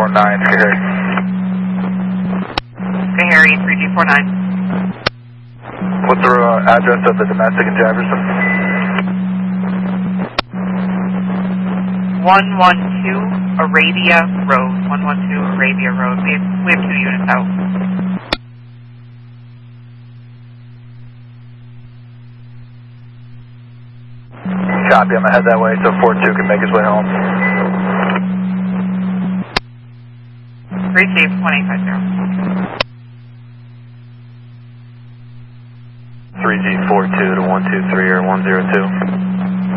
Harry. Okay, Harry, 3G49. What's the address of the domestic in Jefferson? 112 Arabia Road. 112 Arabia Road. We have 2 units out. Copy, I'm gonna head that way so 4-2 can make his way home. 3G 1850. 3G 42 to 123 or 102.